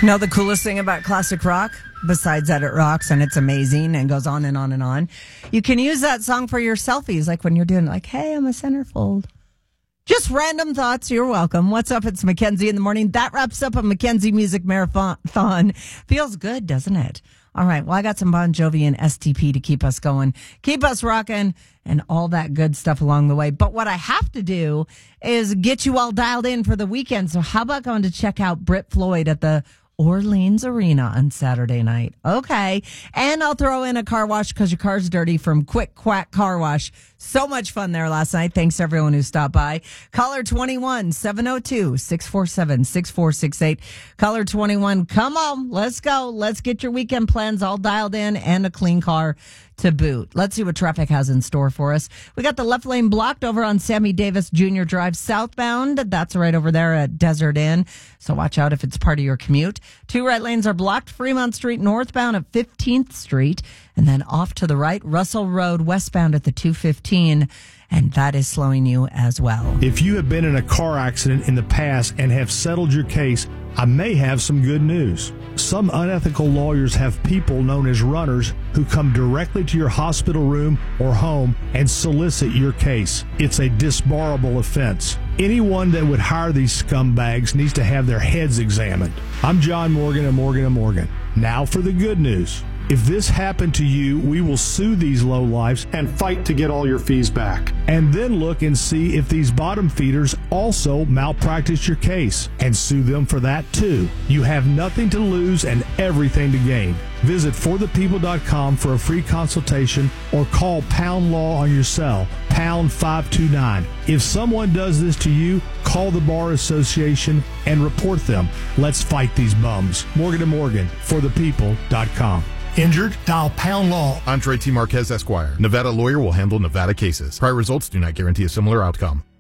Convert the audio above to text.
No, the coolest thing about classic rock, besides that it rocks and it's amazing and goes on and on and on, you can use that song for your selfies, like when you're doing like, hey, I'm a centerfold. Just random thoughts. You're welcome. What's up? It's Mackenzie in the morning. That wraps up a Mackenzie Music Marathon. Feels good, doesn't it? All right. Well, I got some Bon Jovi and STP to keep us going, keep us rocking, and all that good stuff along the way. But what I have to do is get you all dialed in for the weekend. So how about going to check out Brit Floyd at the Orleans Arena on Saturday night? Okay. And I'll throw in a car wash because your car's dirty from Quick Quack Car Wash. So much fun there last night. Thanks to everyone who stopped by. Caller 21 702 647 6468. Caller 21. Come on. Let's go. Let's get your weekend plans all dialed in and a clean car to boot. Let's see what traffic has in store for us. We got the left lane blocked over on Sammy Davis Jr. Drive southbound. That's right over there at Desert Inn. So watch out if it's part of your commute. 2 right lanes are blocked. Fremont Street northbound at 15th Street. And then off to the right, Russell Road westbound at the 215. And that is slowing you as well. If you have been in a car accident in the past and have settled your case, I may have some good news. Some unethical lawyers have people known as runners who come directly to your hospital room or home and solicit your case. It's a disbarable offense. Anyone that would hire these scumbags needs to have their heads examined. I'm John Morgan of Morgan & Morgan. Now for the good news. If this happened to you, we will sue these lowlifes and fight to get all your fees back. And then look and see if these bottom feeders also malpracticed your case and sue them for that too. You have nothing to lose and everything to gain. Visit forthepeople.com for a free consultation or call Pound Law on your cell, pound 529. If someone does this to you, call the Bar Association and report them. Let's fight these bums. Morgan & Morgan, forthepeople.com. Injured? Dial Pound Law. Andre T. Marquez, Esquire. Nevada lawyer will handle Nevada cases. Prior results do not guarantee a similar outcome.